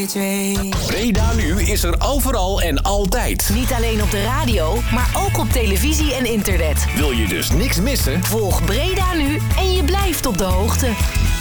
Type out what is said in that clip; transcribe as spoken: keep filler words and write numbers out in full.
twee. Breda Nu is er overal en altijd. Niet alleen op de radio, maar ook op televisie en internet. Wil je dus niks missen? Volg Breda Nu en je blijft op de hoogte.